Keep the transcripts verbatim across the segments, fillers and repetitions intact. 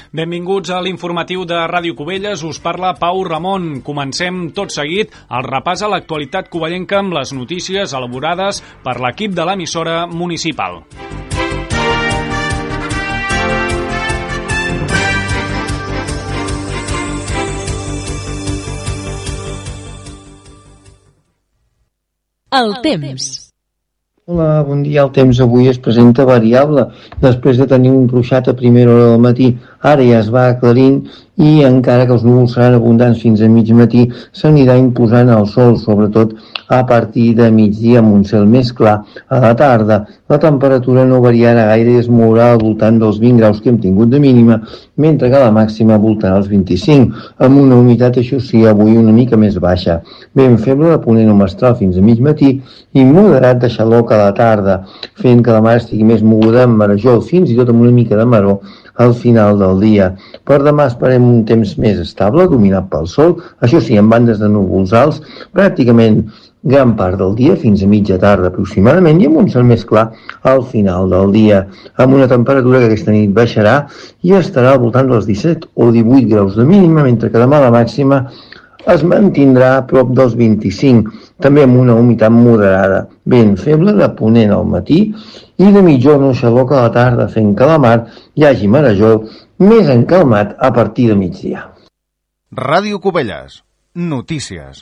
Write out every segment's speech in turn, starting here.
Benvinguts a l'informatiu de Ràdio Cubelles, us parla Pau Ramon. Comencem tot seguit el repàs a l'actualitat covellenca amb les notícies elaborades per l'equip de l'emissora municipal. El temps. Hola, bon dia. El temps avui es presenta variable. Després de tenir un ruixat a primera hora del matí, ara ja es va aclarint i encara que els núvols seran abundants fins a mig matí, s'anirà imposant el sol, sobretot a partir de migdia amb un cel més clar a la tarda. La temperatura no variarà gaire i es mourà al voltant dels vint graus que hem tingut de mínima, mentre que la màxima voltarà els vint-i-cinc, amb una humitat, això sí, avui una mica més baixa. Vent feble de ponent o mestral fins a mig matí i moderat de xaloc a la tarda, fent que la mar estigui més moguda amb marejol, fins i tot amb una mica de maror al final del dia. Per demà esperem un temps més estable, dominat pel sol, això sí, amb bandes de núvols alts, pràcticament gran part del dia, fins a mitja tarda aproximadament, i amb un cel més clar al final del dia, amb una temperatura que aquesta nit baixarà i estarà al voltant dels disset o divuit graus de mínima, mentre que demà la màxima es mantindrà a prop dels vint-i-cinc, també amb una humitat moderada, vent feble de ponent al matí i de mitjorn o xaloc a la tarda, fent que a la mar hi hagi marejol més encalmat a partir de migdia. Ràdio Cubelles. Notícies.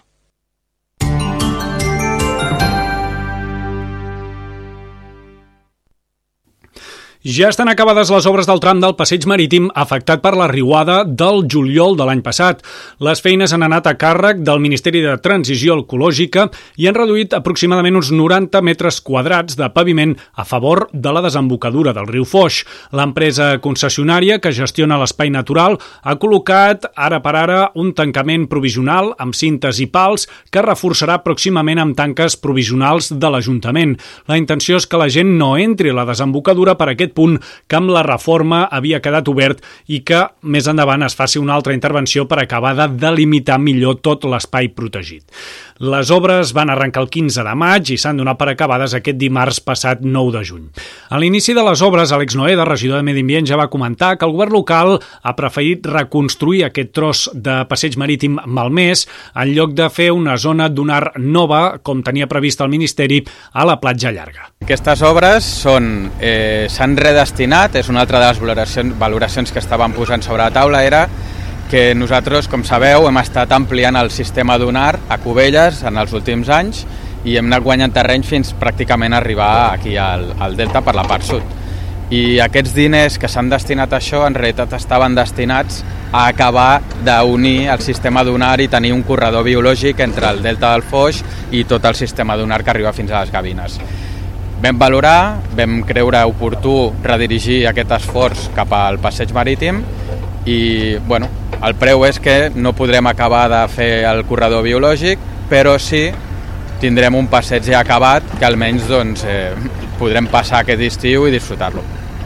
Ja estan acabades les obres del tram del passeig marítim afectat per la riuada del juliol de l'any passat. Les feines han anat a càrrec del Ministeri de Transició Ecològica i han reduït aproximadament uns noranta metres quadrats de paviment a favor de la desembocadura del riu Foix. L'empresa concessionària que gestiona l'espai natural ha col·locat ara per ara un tancament provisional amb cintes i pals que reforçarà pròximament amb tanques provisionals de l'Ajuntament. La intenció és que la gent no entri a la desembocadura per aquest punt que amb la reforma havia quedat obert i que més endavant es faci una altra intervenció per acabar de delimitar millor tot l'espai protegit. Les obres van arrencar el quinze de maig i s'han donat per acabades aquest dimarts passat nou de juny. A l'inici de les obres, Àlex Noeda, regidor de Medi Ambient, ja va comentar que el govern local ha preferit reconstruir aquest tros de passeig marítim malmès en lloc de fer una zona dunar nova, com tenia previst el Ministeri, a la platja llarga. Aquestes obres són, eh, s'han redestinat, és una altra de les valoracions, valoracions que estaven posant sobre la taula, era que nosaltres, com sabeu, hem estat ampliant el sistema dunar a Cubelles en els últims anys i hem anat guanyant terreny fins pràcticament arribar aquí al, al Delta per la part sud. I aquests diners que s'han destinat a això en realitat estaven destinats a acabar d'unir el sistema dunar i tenir un corredor biològic entre el Delta del Foix i tot el sistema dunar que arriba fins a les Gavines. Vam valorar, vam creure oportú redirigir aquest esforç cap al passeig marítim i, bueno, el preu és que no podrem acabar de fer el corredor biològic, però sí tindrem un passeig ja acabat que almenys doncs, eh, podrem passar aquest estiu i disfrutar-lo.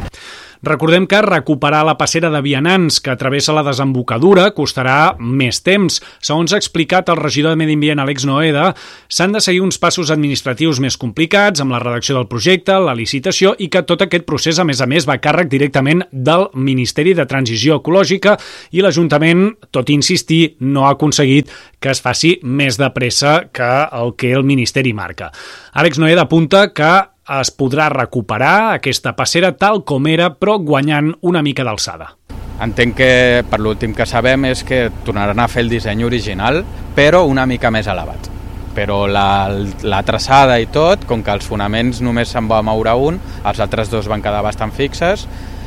Recordem que recuperar la passera de vianants que travessa la desembocadura costarà més temps. Segons ha explicat el regidor de Medi Ambient, Àlex Noeda, s'han de seguir uns passos administratius més complicats amb la redacció del projecte, la licitació i que tot aquest procés, a més a més, va a càrrec directament del Ministeri de Transició Ecològica i l'Ajuntament, tot i insistir, no ha aconseguit que es faci més de pressa que el que el Ministeri marca. Àlex Noeda apunta que es podrà recuperar aquesta passera tal com era, però guanyant una mica d'alçada. Entenc que, per l'últim que sabem, és que tornaran a fer el disseny original, però una mica més elevat. Però la, la traçada i tot, com que els fonaments només se'n va moure un, els altres dos van quedar bastant fixes.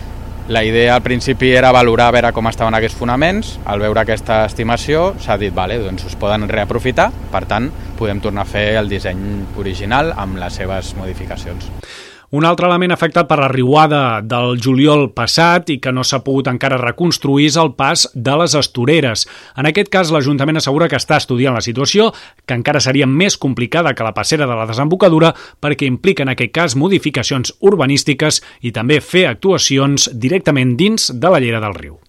La idea al principi era valorar a veure com estaven aquests fonaments. Al veure aquesta estimació s'ha dit, vale, doncs us poden reaprofitar, per tant podem tornar a fer el disseny original amb les seves modificacions. Un altre element afectat per la riuada del juliol passat i que no s'ha pogut encara reconstruir és el pas de les Estoreres. En aquest cas, l'Ajuntament assegura que està estudiant la situació, que encara seria més complicada que la passera de la desembocadura perquè implica en aquest cas modificacions urbanístiques i també fer actuacions directament dins de la llera del riu.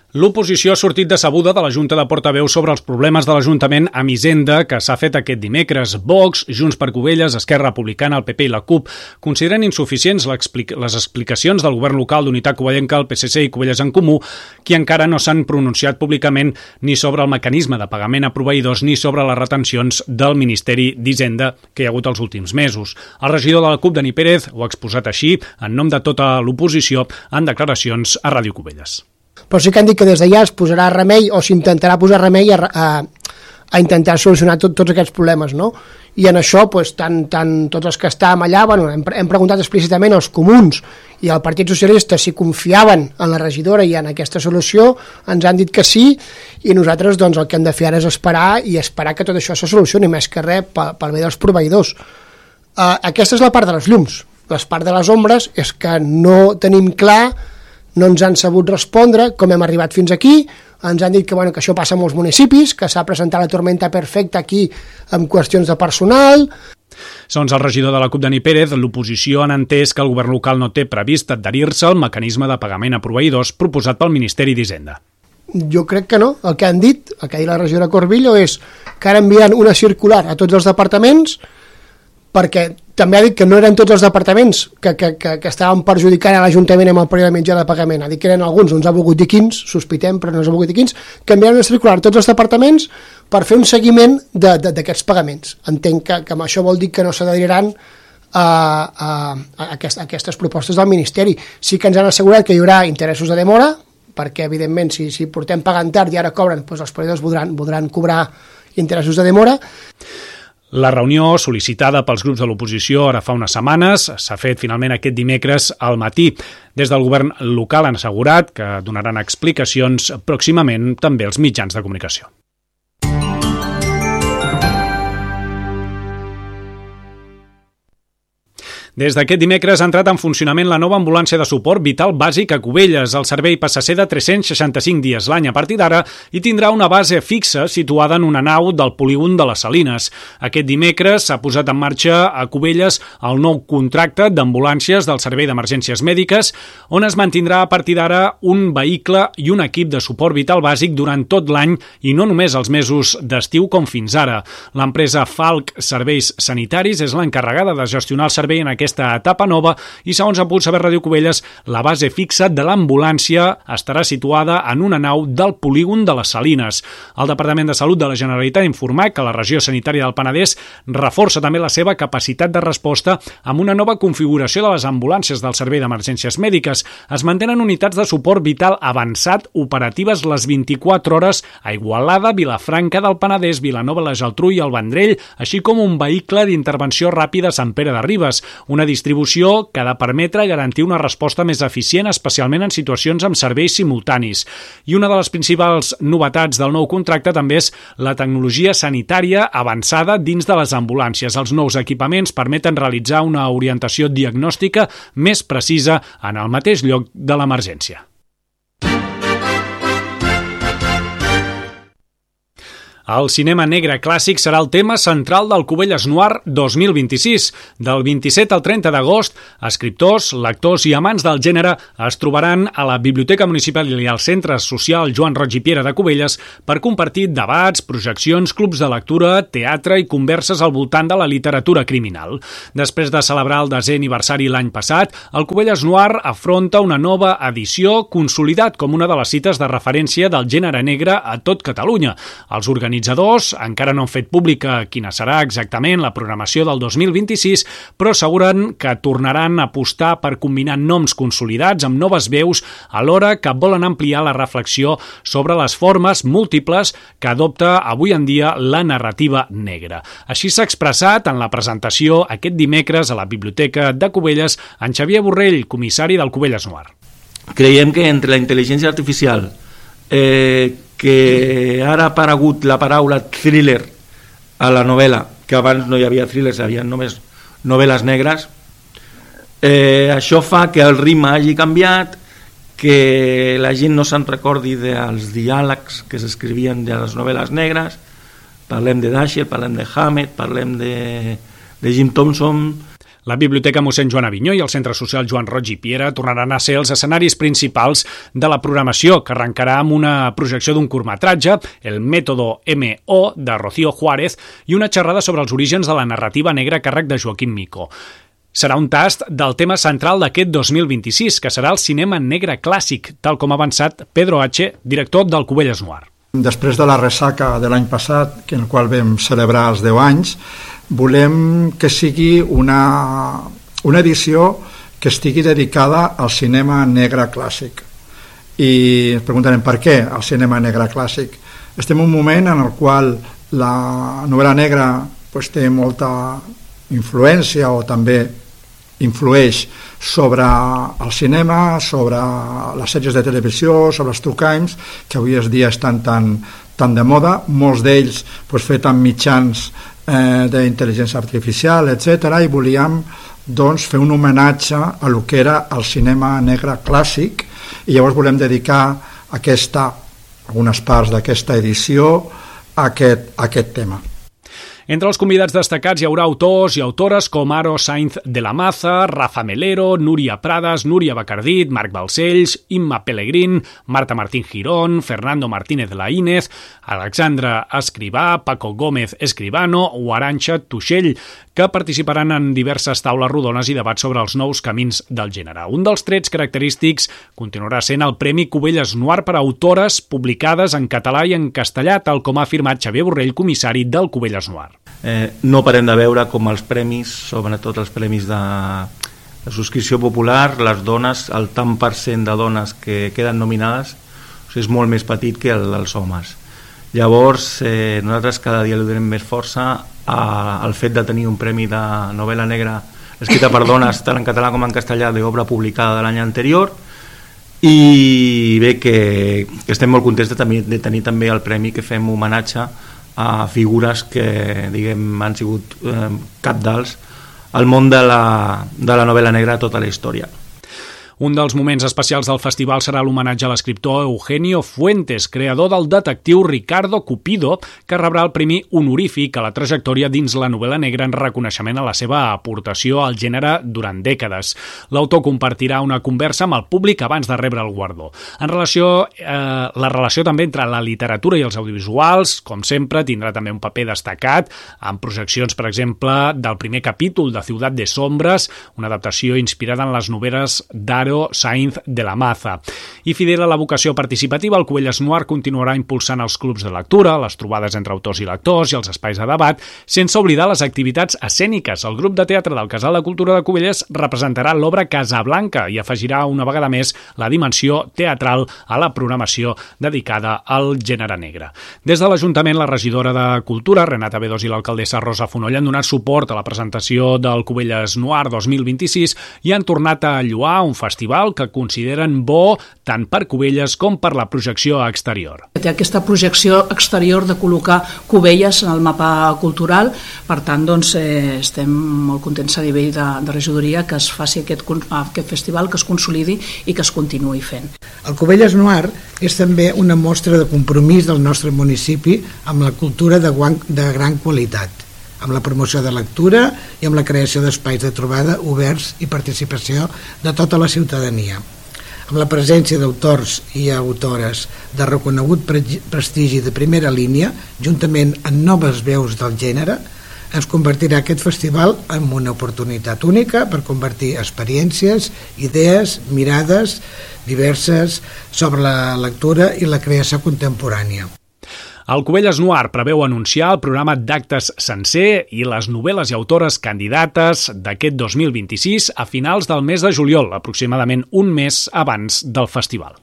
L'oposició ha sortit decebuda de la Junta de Portaveus sobre els problemes de l'Ajuntament amb Hisenda que s'ha fet aquest dimecres. Vox, Junts per Cubelles, Esquerra Republicana, el P P i la CUP consideren insuficients les explicacions del govern local d'Unitat Covellenca, el P S C i Cubelles en Comú, qui encara no s'han pronunciat públicament ni sobre el mecanisme de pagament a proveïdors ni sobre les retencions del Ministeri d'Hisenda que hi ha hagut els últims mesos. El regidor de la CUP, Dani Pérez, ho ha exposat així, en nom de tota l'oposició, en declaracions a Ràdio Cubelles. Però sí que han dit que des d'allà es posarà remei o s'intentarà posar remei a, a, a intentar solucionar tot, tots aquests problemes, no? I en això, pues, tant, tant tots els que estàvem allà, bueno, hem, hem preguntat explícitament als comuns i al Partit Socialista si confiaven en la regidora i en aquesta solució, ens han dit que sí, i nosaltres doncs, el que hem de fer ara és esperar i esperar que tot això se solucioni, més que res pel, pel bé dels proveïdors. Uh, aquesta és la part de les llums. La part de les ombres és que no tenim clar, no ens han sabut respondre com hem arribat fins aquí, ens han dit que, bueno, que això passa a molts municipis, que s'ha presentat la tormenta perfecta aquí amb qüestions de personal. Segons el regidor de la CUP, Dani Pérez, l'oposició han entès que el govern local no té previst adherir-se al mecanisme de pagament a proveïdors proposat pel Ministeri d'Hisenda. Jo crec que no. El que han dit, el que ha dit la regidora Corbillo, és que ara envien una circular a tots els departaments, perquè també ha dit que no eren tots els departaments que, que, que, que estaven perjudicant a l'Ajuntament amb el període mitjà de pagament. Ha dit que eren alguns, no ens ha volgut dir quins, sospitem, però no ens ha volgut dir quins, que enviaran una circular a tots els departaments per fer un seguiment d'aquests pagaments. Entenc que, que això vol dir que no s'adheriran a, a, a, aquest, a aquestes propostes del Ministeri. Sí que ens han assegurat que hi haurà interessos de demora, perquè evidentment si, si portem pagant tard i ara cobren, doncs els proveïdors voldran, voldran cobrar interessos de demora. La reunió, sol·licitada pels grups de l'oposició ara fa unes setmanes, s'ha fet finalment aquest dimecres al matí. Des del govern local han assegurat que donaran explicacions pròximament també als mitjans de comunicació. Des d'aquest dimecres ha entrat en funcionament la nova ambulància de suport vital bàsic a Cubelles. El servei passa a ser de tres-cents seixanta-cinc dies l'any a partir d'ara i tindrà una base fixa situada en una nau del polígon de les Salines. Aquest dimecres s'ha posat en marxa a Cubelles el nou contracte d'ambulàncies del Servei d'Emergències Mèdiques, on es mantindrà a partir d'ara un vehicle i un equip de suport vital bàsic durant tot l'any i no només els mesos d'estiu com fins ara. L'empresa Falc Serveis Sanitaris és l'encarregada de gestionar el servei en aquest aquesta etapa nova i, segons ha pogut saber Ràdio Cubelles, la base fixa de l'ambulància estarà situada en una nau del polígon de les Salines. El Departament de Salut de la Generalitat ha informat que la regió sanitària del Penedès reforça també la seva capacitat de resposta amb una nova configuració de les ambulàncies del Servei d'Emergències Mèdiques. Es mantenen unitats de suport vital avançat operatives les vint-i-quatre hores a Igualada, Vilafranca del Penedès, Vilanova, la Geltrú i el Vendrell, així com un vehicle d'intervenció ràpida a Sant Pere de Ribes, una distribució que ha de permetre garantir una resposta més eficient, especialment en situacions amb serveis simultanis. I una de les principals novetats del nou contracte també és la tecnologia sanitària avançada dins de les ambulàncies. Els nous equipaments permeten realitzar una orientació diagnòstica més precisa en el mateix lloc de l'emergència. El cinema negre clàssic serà el tema central del Cubelles Noir dos mil vint-i-sis. Del vint-i-set al trenta d'agost, escriptors, lectors i amants del gènere es trobaran a la Biblioteca Municipal i al Centre Social Joan Roig i Piera de Cubelles per compartir debats, projeccions, clubs de lectura, teatre i converses al voltant de la literatura criminal. Després de celebrar el desè aniversari l'any passat, el Cubelles Noir afronta una nova edició consolidat com una de les cites de referència del gènere negre a tot Catalunya. Els organitzadors Els organitzadors encara no han fet pública quina serà exactament la programació del dos mil vint-i-sis, però asseguren que tornaran a apostar per combinar noms consolidats amb noves veus alhora que volen ampliar la reflexió sobre les formes múltiples que adopta avui en dia la narrativa negra. Així s'ha expressat en la presentació aquest dimecres a la Biblioteca de Cubelles en Xavier Borrell, comissari del Cubelles Noir. Creiem que entre la intel·ligència artificial, eh, que ara ha aparegut la paraula thriller a la novel·la, que abans no hi havia thrillers, hi havia només novel·les negres, eh, això fa que el ritme hagi canviat, que la gent no se'n recordi dels diàlegs que s'escrivien de les novel·les negres. Parlem de Dashiell, parlem de Hammett, parlem de, de Jim Thompson. La Biblioteca mossèn Joan Avinyó i el Centre Social Joan Roig i Piera tornaran a ser els escenaris principals de la programació, que arrencarà amb una projecció d'un curtmetratge, El Método eme o, de Rocío Juárez, i una xerrada sobre els orígens de la narrativa negra a càrrec de Joaquim Mico. Serà un tast del tema central d'aquest dos mil vint-i-sis, que serà el cinema negre clàssic, tal com ha avançat Pedro H., director del Cubelles Noir. Després de la ressaca de l'any passat, en el qual vam celebrar els deu anys, volem que sigui una, una edició que estigui dedicada al cinema negre clàssic. I ens preguntarem per què el cinema negre clàssic. Estem en un moment en el qual la novel·la negra pues, té molta influència o també influeix sobre el cinema, sobre les sèries de televisió, sobre els true crimes, que avui en dia estan tan, tan de moda, molts d'ells pues, fet amb mitjans eh, d'intel·ligència artificial, etcètera, i volíem doncs, fer un homenatge a lo que era el cinema negre clàssic, i llavors volem dedicar aquesta, algunes parts d'aquesta edició a aquest, a aquest tema. Entre els convidats destacats hi haurà autors i autores com Aro Sainz de la Maza, Rafa Melero, Núria Prades, Núria Bacardit, Marc Balcells, Imma Pellegrín, Marta Martín Girón, Fernando Martínez Laínez, Alexandra Escrivà, Paco Gómez Escribano o Arantxa Tuixell, que participaran en diverses taules rodones i debats sobre els nous camins del gènere. Un dels trets característics continuarà sent el Premi Cubelles Noir per a autores publicades en català i en castellà, tal com ha afirmat Xavier Borrell, comissari del Cubelles Noir. Eh, no parem de veure com els premis, sobretot els premis de, de subscripció popular, les dones, el tant per cent de dones que queden nominades, o sigui, és molt més petit que el dels homes. Llavors, eh, nosaltres cada dia li donem més força a, al fet de tenir un premi de novel·la negra escrita per dones, tant en català com en castellà, d'obra publicada de l'any anterior, i bé que, que estem molt contents de tenir, de tenir també el premi que fem homenatge a figures que diguem, han sigut eh, cabdals al món de la, de la novel·la negra a tota la història. Un dels moments especials del festival serà l'homenatge a l'escriptor Eugenio Fuentes, creador del detectiu Ricardo Cupido, que rebrà el premi honorífic a la trajectòria dins la novel·la negra en reconeixement a la seva aportació al gènere durant dècades. L'autor compartirà una conversa amb el públic abans de rebre el guardó. En relació, eh, la relació també entre la literatura i els audiovisuals, com sempre, tindrà també un paper destacat, amb projeccions, per exemple, del primer capítol de Ciutat de Sombres, una adaptació inspirada en les novel·les d'Aro Sainz de la Maza. I fidel a la vocació participativa, el Cubelles Noir continuarà impulsant els clubs de lectura, les trobades entre autors i lectors i els espais de debat, sense oblidar les activitats escèniques. El grup de teatre del Casal de Cultura de Cubelles representarà l'obra Casablanca i afegirà una vegada més la dimensió teatral a la programació dedicada al gènere negre. Des de l'Ajuntament, la regidora de Cultura, Renata Bedós, i l'alcaldessa Rosa Fonoll han donat suport a la presentació del Cubelles Noir dos mil vint-i-sis i han tornat a lloar un festival que consideren bo tant per Cubelles com per la projecció exterior. Té aquesta projecció exterior de col·locar Cubelles en el mapa cultural, per tant doncs, eh, estem molt contents a nivell de, de regidoria que es faci aquest, aquest festival, que es consolidi i que es continuï fent. El Cubelles Noir és també una mostra de compromís del nostre municipi amb la cultura de, guan, de gran qualitat, amb la promoció de lectura i amb la creació d'espais de trobada oberts i participació de tota la ciutadania. Amb la presència d'autors i autores de reconegut prestigi de primera línia, juntament amb noves veus del gènere, ens convertirà aquest festival en una oportunitat única per convertir experiències, idees, mirades diverses sobre la lectura i la creació contemporània. El Cubelles Noir preveu anunciar el programa d'actes sencer i les novel·les i autores candidates d'aquest dos mil vint-i-sis a finals del mes de juliol, aproximadament un mes abans del festival.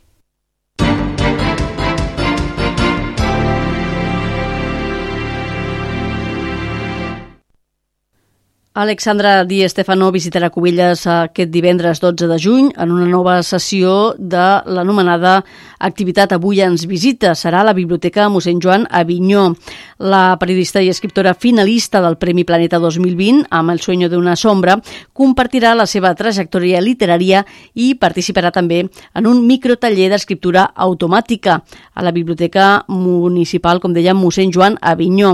Alexandra Di Stefano visitarà Cubelles aquest divendres dotze de juny en una nova sessió de l'anomenada activitat Avui ens visita. Serà a la Biblioteca mossèn Joan Avinyó. La periodista i escriptora finalista del Premi Planeta dos mil vint, amb El sueño de una sombra, compartirà la seva trajectòria literària i participarà també en un microtaller d'escriptura automàtica a la Biblioteca Municipal, com dèiem, mossèn Joan Avinyó.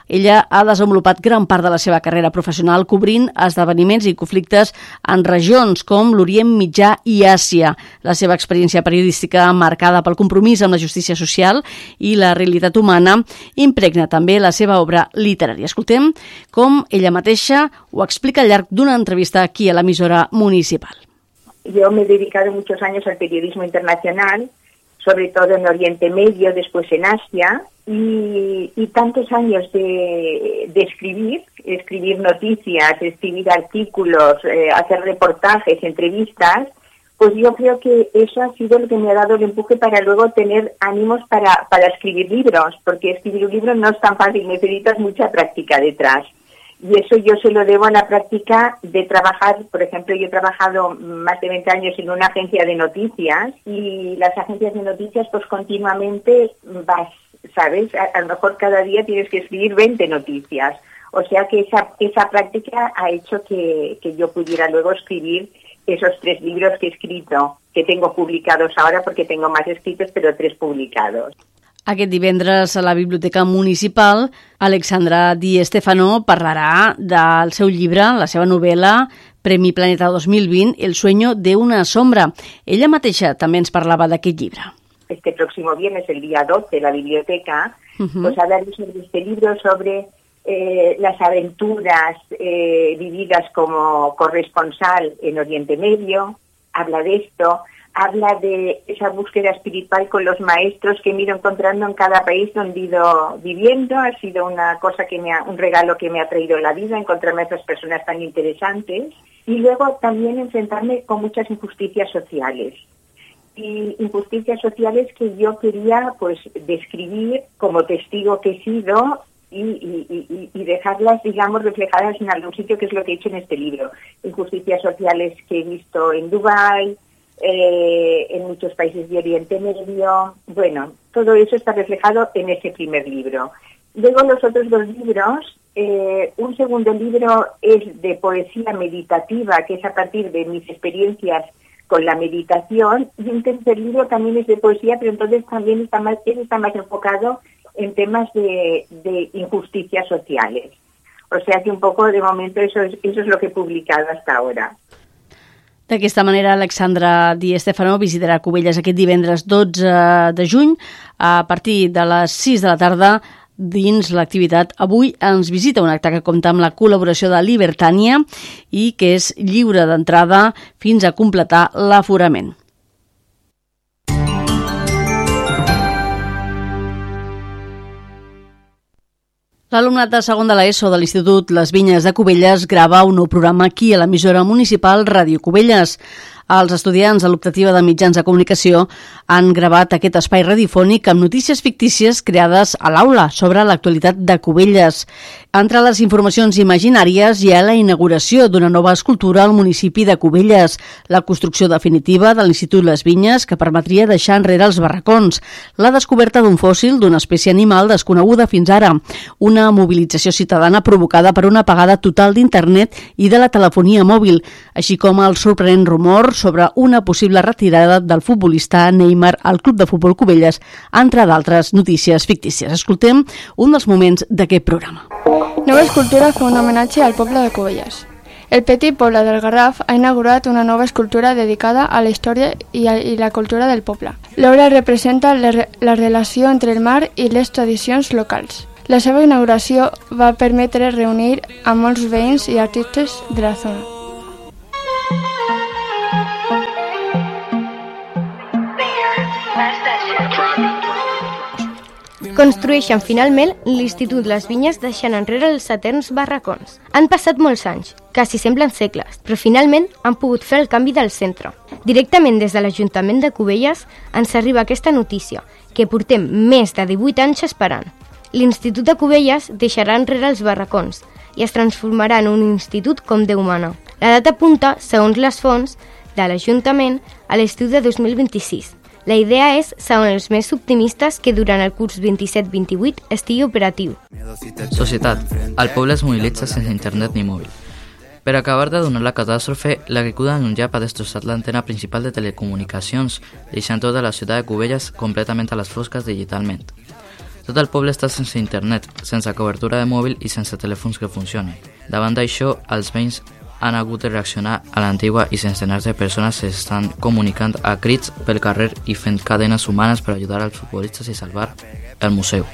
Ella ha desenvolupat gran part de la seva carrera professional cobrint esdeveniments i conflictes en regions com l'Orient Mitjà i Àsia. La seva experiència periodística, marcada pel compromís amb la justícia social i la realitat humana, impregna també la seva obra literària. Escoltem com ella mateixa ho explica al llarg d'una entrevista aquí a l'emissora municipal. Yo me he dedicado muchos años al periodismo internacional, sobre todo en Oriente Medio, después en Asia, y, y tantos años de, de escribir, escribir noticias, escribir artículos, eh, hacer reportajes, entrevistas, pues yo creo que eso ha sido lo que me ha dado el empuje para luego tener ánimos para, para escribir libros, porque escribir un libro no es tan fácil, necesitas mucha práctica detrás. Y eso yo se lo debo a la práctica de trabajar. Por ejemplo, yo he trabajado más de veinte años en una agencia de noticias y las agencias de noticias pues continuamente vas, ¿sabes? A, a lo mejor cada día tienes que escribir veinte noticias. O sea que esa, esa práctica ha hecho que, que yo pudiera luego escribir esos tres libros que he escrito, que tengo publicados ahora porque tengo más escritos, pero tres publicados. Aquest divendres a la Biblioteca Municipal, Alexandra Di Stefano parlarà del seu llibre, la seva novel·la, Premi Planeta dos mil vint, El sueño de una sombra. Ella mateixa també ens parlava d'aquest llibre. Este próximo viernes, el día doce, la biblioteca, uh-huh. pues hablaré sobre este libro, sobre eh, las aventuras eh, vividas como corresponsal en Oriente Medio. Habla de esto. Habla de esa búsqueda espiritual con los maestros que me he ido encontrando en cada país donde he ido viviendo. Ha sido una cosa que me ha, un regalo que me ha traído la vida, encontrarme a esas personas tan interesantes. Y luego también enfrentarme con muchas injusticias sociales. Y injusticias sociales que yo quería pues describir como testigo que he sido y, y, y, y dejarlas, digamos, reflejadas en algún sitio, que es lo que he hecho en este libro. Injusticias sociales que he visto en Dubái, Eh, en muchos países de Oriente Medio. Bueno, todo eso está reflejado en ese primer libro. Luego los otros dos libros, eh, un segundo libro es de poesía meditativa, que es a partir de mis experiencias con la meditación, y un tercer libro también es de poesía, pero entonces también está más, está más enfocado en temas de, de injusticias sociales. O sea que un poco de momento eso es, eso es lo que he publicado hasta ahora. D'aquesta manera, Alexandra Di Stefano visitarà Cubelles aquest divendres dotze de juny a partir de les sis de la tarda dins l'activitat Avui ens visita, un acte que compta amb la col·laboració de Libertània i que és lliure d'entrada fins a completar l'aforament. L'alumnat de segon de l'ESO de l'Institut Les Vinyes de Cubelles grava un nou programa aquí a l'emissora municipal Ràdio Cubelles. Els estudiants de l'optativa de mitjans de comunicació han gravat aquest espai radiofònic amb notícies fictícies creades a l'aula sobre l'actualitat de Cubelles. Entre les informacions imaginàries hi ha la inauguració d'una nova escultura al municipi de Cubelles, la construcció definitiva de l'Institut Les Vinyes que permetria deixar enrere els barracons, la descoberta d'un fòssil d'una espècie animal desconeguda fins ara, una mobilització ciutadana provocada per una apagada total d'internet i de la telefonia mòbil, així com el sorprenent rumor sobre una possible retirada del futbolista Neymar al Club de Futbol Cubelles, entre d'altres notícies fictícies. Escoltem un dels moments d'aquest programa. Nova escultura fa un homenatge al poble de Cubelles. El petit poble del Garraf ha inaugurat una nova escultura dedicada a la història i, a, i la cultura del poble. L'obra representa la, la relació entre el mar i les tradicions locals. La seva inauguració va permetre reunir a molts veïns i artistes de la zona. Construeixen finalment l'Institut Les Vinyes deixant enrere els eterns barracons. Han passat molts anys, quasi semblen segles, però finalment han pogut fer el canvi del centre. Directament des de l'Ajuntament de Cubelles ens arriba aquesta notícia, que portem més de divuit anys esperant. L'Institut de Cubelles deixarà enrere els barracons i es transformarà en un institut com Déu mana. La data apunta, segons les fonts de l'Ajuntament, a l'estiu de dos mil vint-i-sis. La idea és, segons els més optimistes, que durant el curs vint-i-set vint-i-vuit estigui operatiu. Societat. El poble es mobilitza sense internet ni mòbil. Per acabar de donar la catàstrofe, l'agricultura en un llap ha destrossat l'antena principal de telecomunicacions, deixant tota la ciutat de Cubelles completament a les fosques digitalment. Tot el poble està sense internet, sense cobertura de mòbil i sense telèfons que funcionin. Davant d'això, els veïns han hagut de reaccionar a l'antigua i centenars de persones s'estan comunicant a crits pel carrer i fent cadenes humanes per ajudar als futbolistes i salvar el museu.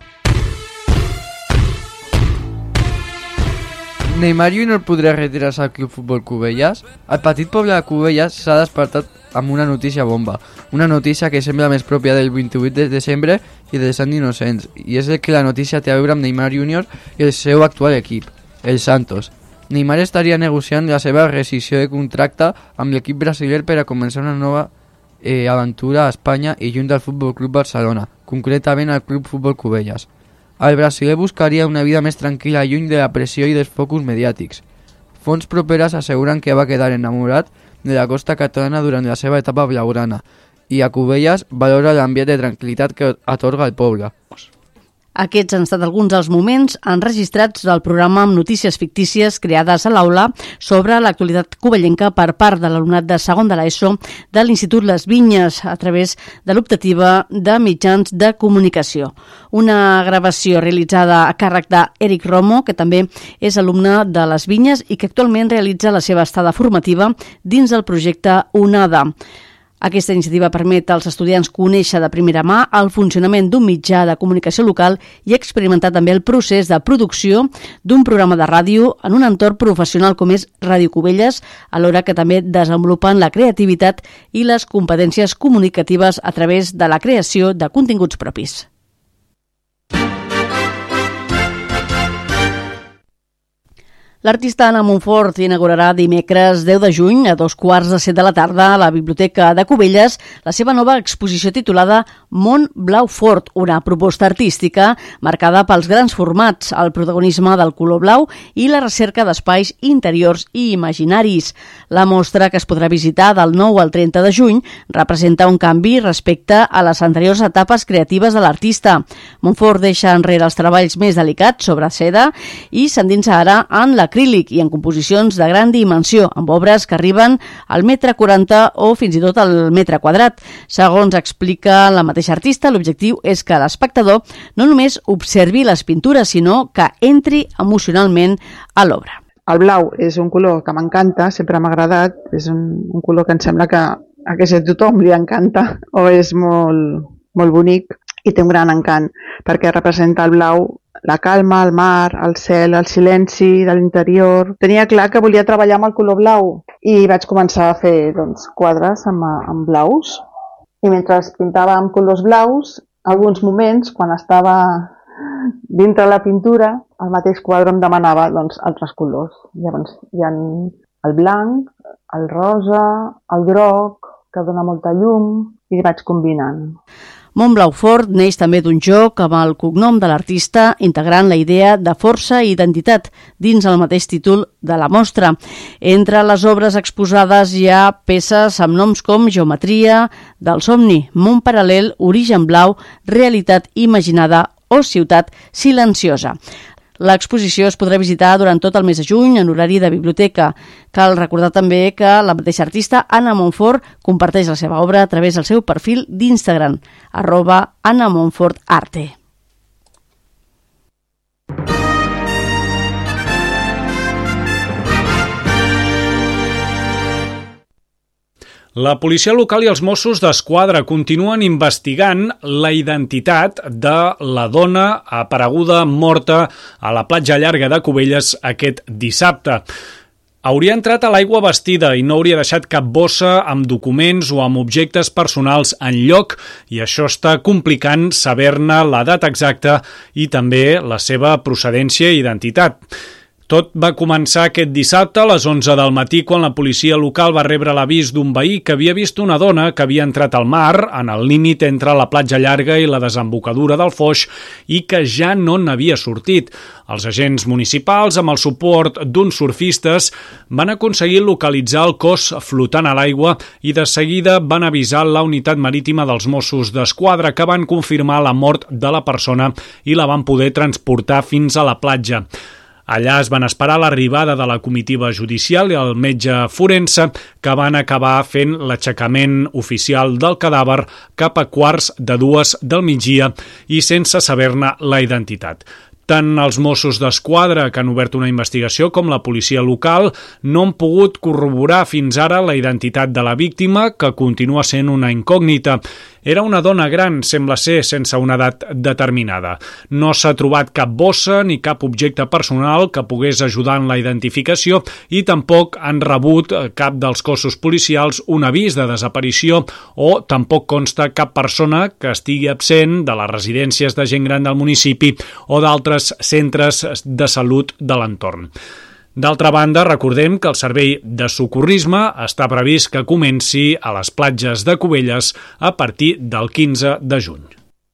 Neymar júnior podrà retirar-se al Club Futbol Cubelles? El petit poble de Cubelles s'ha despertat amb una notícia bomba, una notícia que sembla més pròpia del vint-i-vuit de desembre i dels Sant Innocents, i és el que la notícia té a veure amb Neymar júnior i el seu actual equip, el Santos. Neymar estaria negociant la seva rescissió de contracte amb l'equip brasiler per a començar una nova eh, aventura a Espanya i lluny del Futbol Club Barcelona, concretament al Club Futbol Cubelles. El brasiler buscaria una vida més tranquil·la lluny de la pressió i dels focus mediàtics. Fonts properes asseguren que va quedar enamorat de la costa catalana durant la seva etapa blaugrana i a Cubelles valora l'ambient de tranquil·litat que atorga el poble. Aquests han estat alguns dels moments enregistrats del programa amb notícies fictícies creades a l'aula sobre l'actualitat covellenca per part de l'alumnat de segon de l'ESO de l'Institut Les Vinyes a través de l'optativa de mitjans de comunicació. Una gravació realitzada a càrrec d'Eric Romo, que també és alumne de Les Vinyes i que actualment realitza la seva estada formativa dins del projecte UNADA. Aquesta iniciativa permet als estudiants conèixer de primera mà el funcionament d'un mitjà de comunicació local i experimentar també el procés de producció d'un programa de ràdio en un entorn professional com és Ràdio Cubelles, alhora que també desenvolupen la creativitat i les competències comunicatives a través de la creació de continguts propis. L'artista Anna Montfort inaugurarà dimecres deu de juny a dos quarts de set de la tarda a la Biblioteca de Cubelles la seva nova exposició titulada Mont Blau Fort, una proposta artística marcada pels grans formats, el protagonisme del color blau i la recerca d'espais interiors i imaginaris. La mostra, que es podrà visitar del nou al trenta de juny, representa un canvi respecte a les anteriors etapes creatives de l'artista. Montfort deixa enrere els treballs més delicats sobre seda i s'endinsa ara en la acrílic i en composicions de gran dimensió, amb obres que arriben al metre quaranta o fins i tot al metre quadrat. Segons explica la mateixa artista, l'objectiu és que l'espectador no només observi les pintures, sinó que entri emocionalment a l'obra. El blau és un color que m'encanta, sempre m'ha agradat, és un, un color que em sembla que a quasi tothom li encanta o és molt, molt bonic i té un gran encant, perquè representa el blau la calma, el mar, el cel, el silenci de l'interior. Tenia clar que volia treballar amb el color blau i vaig començar a fer doncs, quadres amb, amb blaus. I mentre pintava amb colors blaus, alguns moments, quan estava dintre la pintura, el mateix quadre em demanava doncs, altres colors. Llavors hi ha el blanc, el rosa, el groc, que dona molta llum, i vaig combinant. Mont Blau Fort neix també d'un joc amb el cognom de l'artista, integrant la idea de força i identitat dins el mateix títol de la mostra. Entre les obres exposades hi ha peces amb noms com Geometria del somni, Món paral·lel, Origen blau, Realitat imaginada o Ciutat silenciosa. L'exposició es podrà visitar durant tot el mes de juny en horari de biblioteca. Cal recordar també que la mateixa artista, Anna Montfort, comparteix la seva obra a través del seu perfil d'Instagram, arroba Anna Montfort Arte. La policia local i els Mossos d'Esquadra continuen investigant la identitat de la dona apareguda morta a la platja llarga de Cubelles aquest dissabte. Hauria entrat a l'aigua vestida i no hauria deixat cap bossa amb documents o amb objectes personals en lloc, i això està complicant saber-ne la data exacta i també la seva procedència i identitat. Tot va començar aquest dissabte a les onze del matí quan la policia local va rebre l'avís d'un veí que havia vist una dona que havia entrat al mar en el límit entre la platja llarga i la desembocadura del Foix i que ja no n'havia sortit. Els agents municipals, amb el suport d'uns surfistes, van aconseguir localitzar el cos flotant a l'aigua i de seguida van avisar la unitat marítima dels Mossos d'Esquadra, que van confirmar la mort de la persona i la van poder transportar fins a la platja. Allà es van esperar l'arribada de la comitiva judicial i el metge forense, que van acabar fent l'aixecament oficial del cadàver cap a quarts de dues del migdia i sense saber-ne la identitat. Tant els Mossos d'Esquadra, que han obert una investigació, com la policia local no han pogut corroborar fins ara la identitat de la víctima, que continua sent una incògnita. Era una dona gran, sembla ser, sense una edat determinada. No s'ha trobat cap bossa ni cap objecte personal que pogués ajudar en la identificació i tampoc han rebut cap dels cossos policials un avís de desaparició o tampoc consta cap persona que estigui absent de les residències de gent gran del municipi o d'altres centres de salut de l'entorn. D'altra banda, recordem que el servei de socorrisme està previst que comenci a les platges de Cubelles a partir del quinze de juny.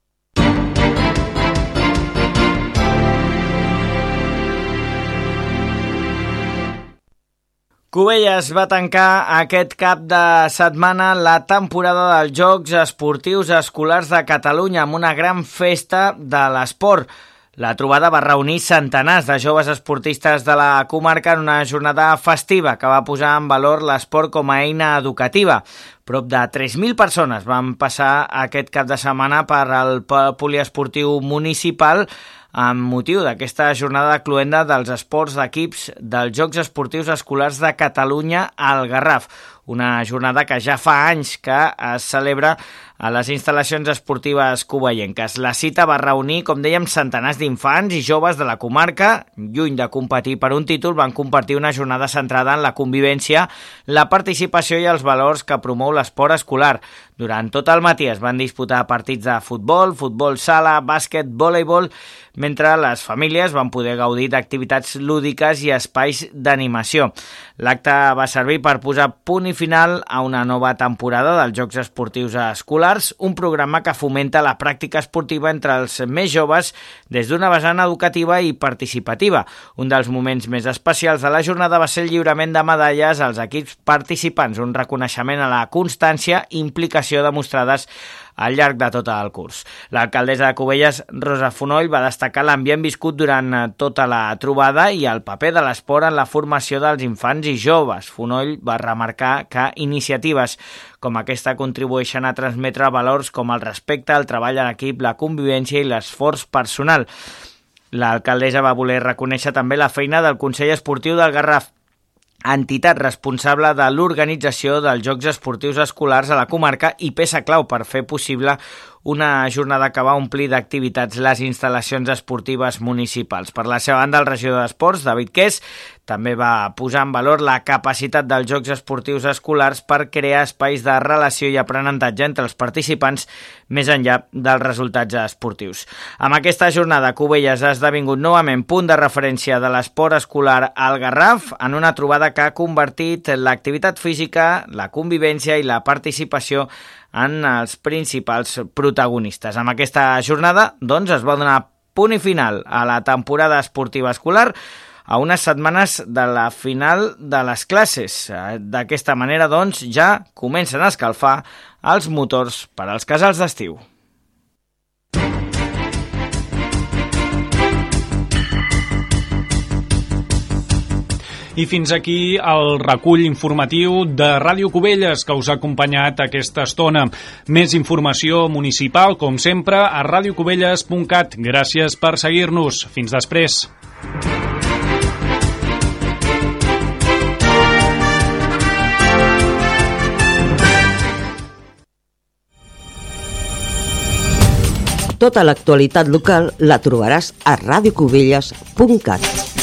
Cubelles va tancar aquest cap de setmana la temporada dels Jocs Esportius Escolars de Catalunya amb una gran festa de l'esport. La trobada va reunir centenars de joves esportistes de la comarca en una jornada festiva que va posar en valor l'esport com a eina educativa. Prop de tres mil persones van passar aquest cap de setmana per al poliesportiu municipal amb motiu d'aquesta jornada de cloenda dels esports d'equips dels Jocs Esportius Escolars de Catalunya al Garraf. Una jornada que ja fa anys que es celebra a les instal·lacions esportives cuballenques. La cita va reunir, com dèiem, centenars d'infants i joves de la comarca. Lluny de competir per un títol, van compartir una jornada centrada en la convivència, la participació i els valors que promou l'esport escolar. Durant tot el matí es van disputar partits de futbol, futbol sala, bàsquet, voleibol, mentre les famílies van poder gaudir d'activitats lúdiques i espais d'animació. L'acte va servir per posar punt i final a una nova temporada dels Jocs Esportius Escolars, un programa que fomenta la pràctica esportiva entre els més joves des d'una vessant educativa i participativa. Un dels moments més especials de la jornada va ser el lliurament de medalles als equips participants, un reconeixement a la constància i implicació demostrades al llarg de tot el curs. L'alcaldessa de Cubelles, Rosa Fonoll, va destacar l'ambient viscut durant tota la trobada i el paper de l'esport en la formació dels infants i joves. Fonoll va remarcar que iniciatives com aquesta contribueixen a transmetre valors com el respecte, el treball en equip, la convivència i l'esforç personal. L'alcaldessa va voler reconèixer també la feina del Consell Esportiu del Garraf, entitat responsable de l'organització dels Jocs Esportius Escolars a la comarca i peça clau per fer possible una jornada que va omplir d'activitats les instal·lacions esportives municipals. Per la seva banda, el regidor d'Esports, David Qués, també va posar en valor la capacitat dels Jocs Esportius Escolars per crear espais de relació i aprenentatge entre els participants més enllà dels resultats esportius. Amb aquesta jornada, Cubelles ha esdevingut novament punt de referència de l'esport escolar al Garraf en una trobada que ha convertit l'activitat física, la convivència i la participació en els principals protagonistes. Amb aquesta jornada, doncs, es va donar punt i final a la temporada esportiva escolar a unes setmanes de la final de les classes. D'aquesta manera, doncs, ja comencen a escalfar els motors per als casals d'estiu. I fins aquí el recull informatiu de Ràdio Cubelles que us ha acompanyat aquesta estona. Més informació municipal, com sempre, a radiocubelles punt cat. Gràcies per seguir-nos. Fins després. Tota l'actualitat local la trobaràs a radiocubelles punt cat.